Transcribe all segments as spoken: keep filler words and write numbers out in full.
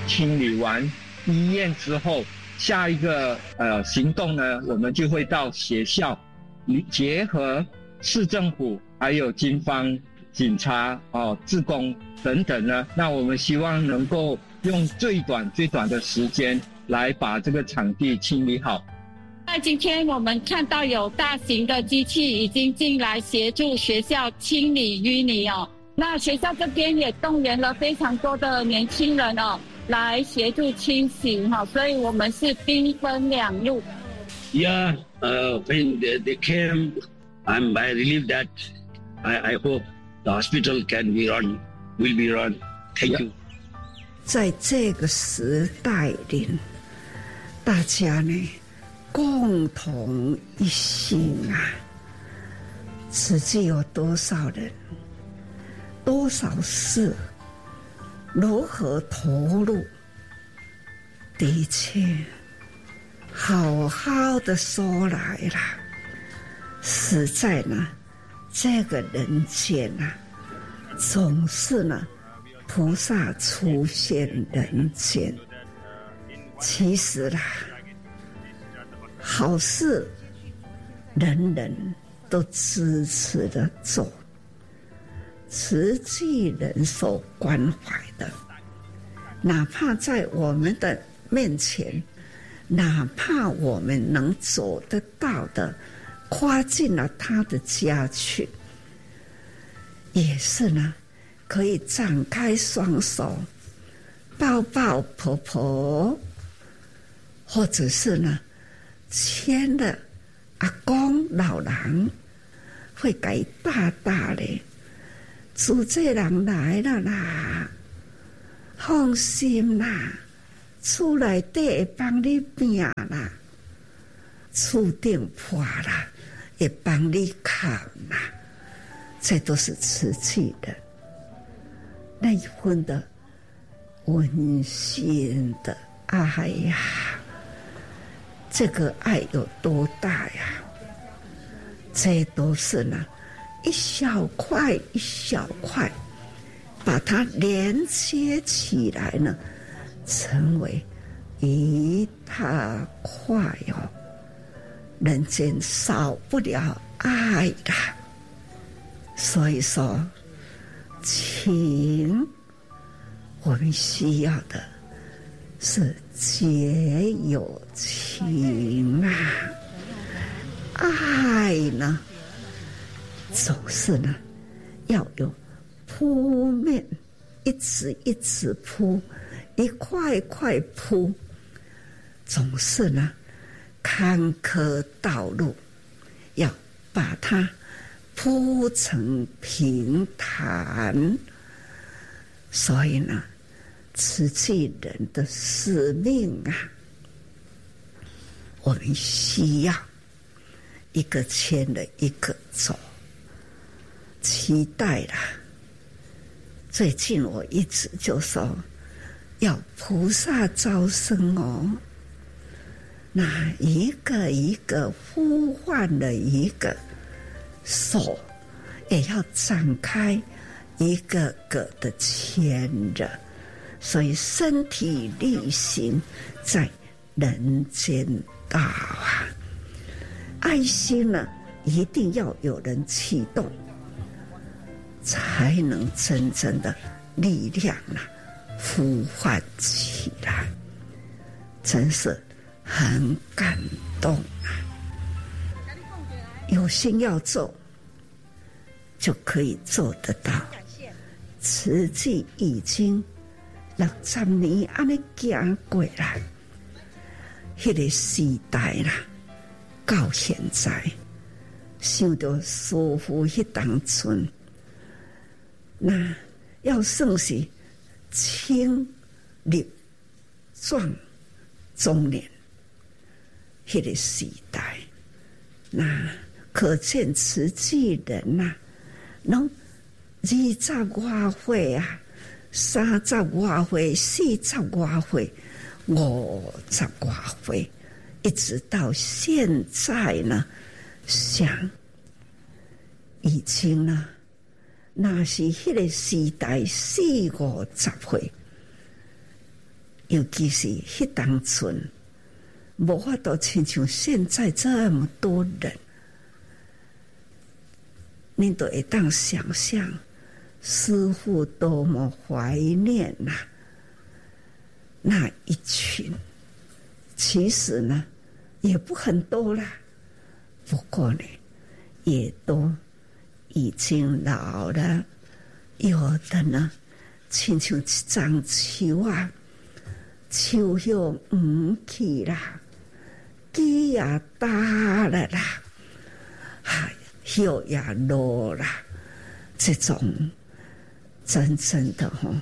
清理完医院之后，下一个呃行动呢，我们就会到学校，结合市政府还有军方、警察、哦、志工等等呢，那我们希望能够用最短最短的时间来把这个场地清理好。 那今天我们看到有大型的机器已经进来协助学校清理淤泥哦。那学校这边也动员了非常多的年轻人哦，来协助清洗哈，所以我们是兵分两路。 Yeah, uh, when they, they came, I'm I relieved that I, I hope the hospital can be run, will be run. Thank you. 在这个时代里，大家呢共同一心啊，实际有多少人，多少事，如何投入？的确，好好的说来啦，实在呢，这个人间啊，总是呢，菩萨出现人间。其实啦，好事人人都支持的做，慈济人所关怀的，哪怕在我们的面前，哪怕我们能走得到的，跨进了他的家去，也是呢，可以展开双手，抱抱婆婆，或者是呢，牵了阿公老人，会给大大的，主这人来了啦，放心啦，厝内底会帮你拼啦，厝顶破啦，会帮你扛啦，这都是瓷器的那一份的温馨的爱呀。这个爱有多大呀？这都是呢，一小块一小块，把它连接起来呢，成为一大块哦。人间少不了爱的，所以说，情我们需要的是结有情啊，爱呢，总是呢要有铺面，一直一直铺，一块块铺，总是呢坎坷道路，要把它铺成平坦。所以呢，瓷器人的使命啊，我们需要一个牵了一个走。期待啦，最近我一直就说要菩萨招生哦，那一个一个呼唤了一个手，也要展开一个个的牵着。所以身体力行在人间道啊，爱心呢一定要有人启动，才能真正的力量啊呼唤起来，真是很感动啊！有心要做，就可以做得到。慈济已经六十年安尼行过来，迄个时代啦，到现在，想到师父迄当阵，那要算是青绿壮中年，迄个时代，那可见慈济人呐、啊，拢二十外岁啊。三十外岁、四十外岁、五十外岁，一直到现在呢，想已经呢，那是迄个时代四五十岁， 尤其是迄当阵，无法度亲像现在这么多人，你都会当想象师父多么怀念呐、啊、那一群。其实呢，也不很多啦，不过呢，也都已经老了，有的呢，亲像一张树啊。树叶黄去啦，枝也耷了啦，哎，叶也落啦，这种真正的吼、哦、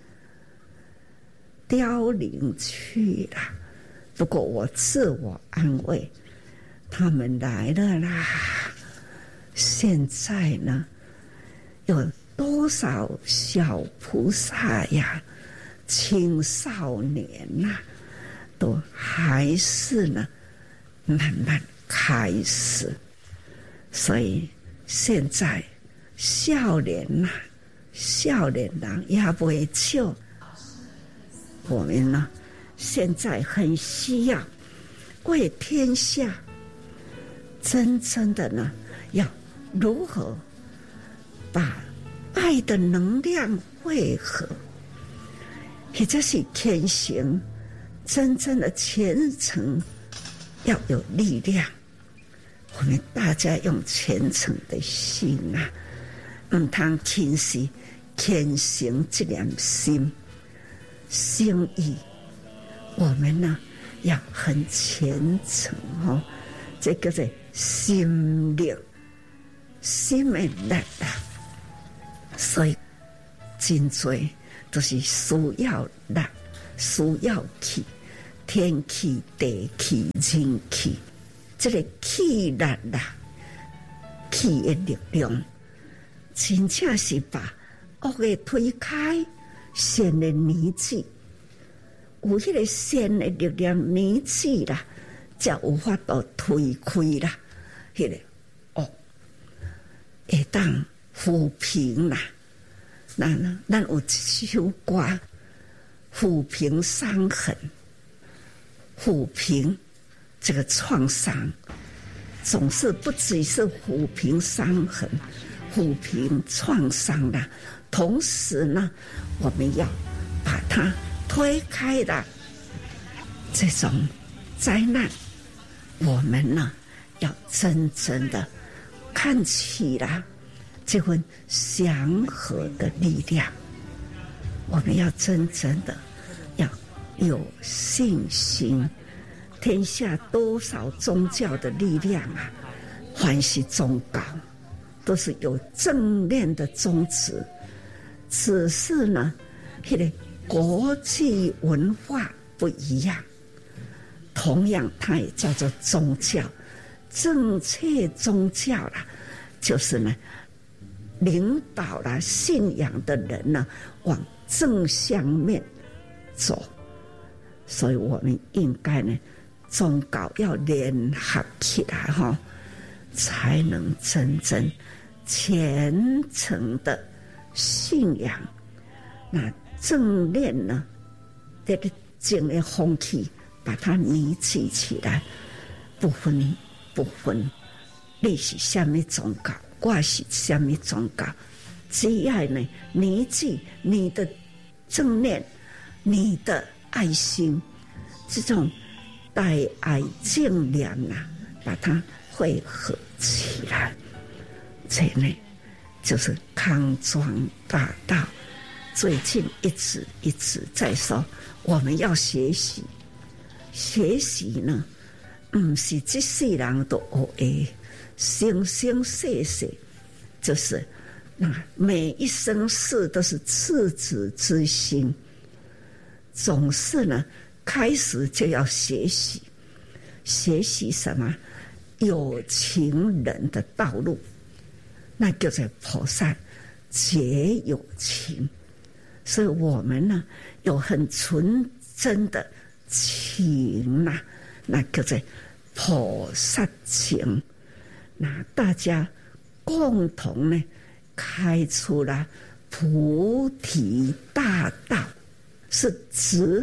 凋零去了。不过我自我安慰，他们来了啦。现在呢，有多少小菩萨呀？青少年呐、啊，都还是呢，慢慢开始。所以现在少年呐、啊，少年人也不会笑。我们呢，现在很需要为天下真正的呢，要如何把爱的能量汇合。或者是虔诚，真正的虔诚要有力量。我们大家用虔诚的心啊，唔通轻视虔诚这两心心意。我们呢要很虔诚哦，这个是心力，心的力啊。所以真多。都是需要力，需要气，天气、地气、人气，这个气力啦，气的力量，真正是把恶的推开，善的凝聚。有迄个善的力量凝聚啦，才有法度推开啦。迄、那个恶会当抚平啦。那呢？咱有一首歌，抚平伤痕，抚平这个创伤，总是不只是抚平伤痕，抚平创伤啦。同时呢，我们要把它推开的这种灾难，我们呢要真正的看起来。这份祥和的力量，我们要真正的要有信心。天下多少宗教的力量啊，凡是宗教都是有正念的宗旨，只是呢，那个国际文化不一样。同样，它也叫做宗教，正确宗教啦，就是呢。领导了信仰的人呢，往正向面走，所以我们应该呢，宗教要联合起来哈，才能真正虔诚的信仰。那正念呢，这个正的风气，把它凝聚起来，不分不分，你是什么宗教？我是什么宗教？只要呢，凝聚你的正念，你的爱心，这种带爱正念啊，把它汇合起来。这呢，就是康庄大道最近一直一直在说，我们要学习，学习呢，不是这世人都学的。生生世世，就是那每一生世都是赤子之心，总是呢开始就要学习，学习什么？有情人的道路，那叫做菩萨结有情。所以我们呢有很纯真的情呐、啊，那叫做菩萨情。那大家共同呢开出了菩提大道，是直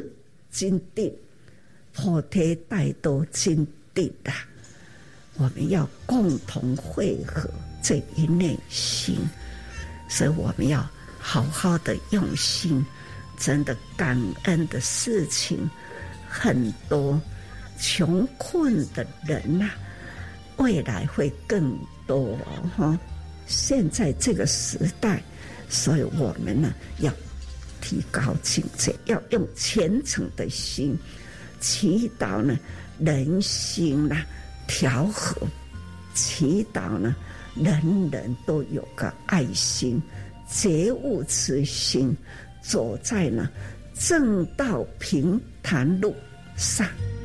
真谛，菩提带多真谛啊！我们要共同汇合这一念心，所以我们要好好的用心。真的感恩的事情很多，穷困的人啊，未来会更多哈。现在这个时代，所以我们呢要提高境界，要用虔诚的心祈祷呢，人心呢调和，祈祷呢，人人都有个爱心、觉悟之心，走在呢正道平坦路上。